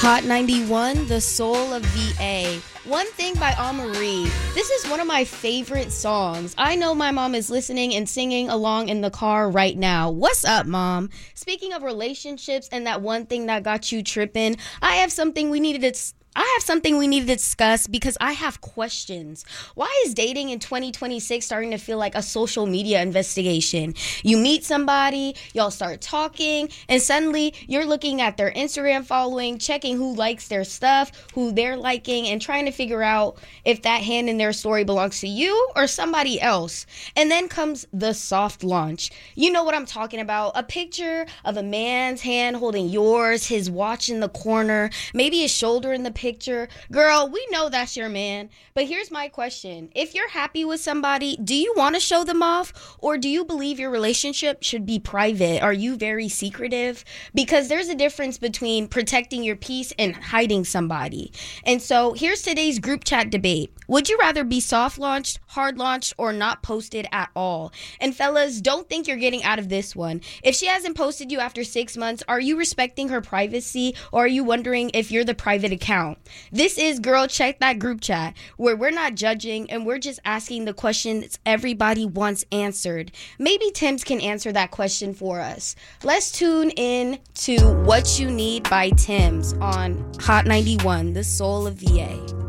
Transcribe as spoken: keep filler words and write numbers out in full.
Hot ninety-one, The Soul of V A. One Thing by Amerie. This is one of my favorite songs. I know my mom is listening and singing along in the car right now. What's up, Mom? Speaking of relationships and that one thing that got you tripping, I have something we needed to... I have something we need to discuss because I have questions. Why is dating in twenty twenty-six starting to feel like a social media investigation? You meet somebody, y'all start talking, and suddenly you're looking at their Instagram following, checking who likes their stuff, who they're liking, and trying to figure out if that hand in their story belongs to you or somebody else. And then comes the soft launch. You know what I'm talking about. A picture of a man's hand holding yours, his watch in the corner, maybe his shoulder in the picture. Picture. Girl, we know that's your man. But here's my question. If you're happy with somebody, do you want to show them off? Or do you believe your relationship should be private? Are you very secretive? Because there's a difference between protecting your peace and hiding somebody. And so here's today's group chat debate. Would you rather be soft launched, hard launched, or not posted at all? And fellas, don't think you're getting out of this one. If she hasn't posted you after six months, are you respecting her privacy, or are you wondering if you're the private account? This is Girl Check That Group Chat, where we're not judging and we're just asking the questions everybody wants answered. Maybe Tim's can answer that question for us. Let's tune in to What You Need by Tim's on Hot ninety-one, The Soul of V A.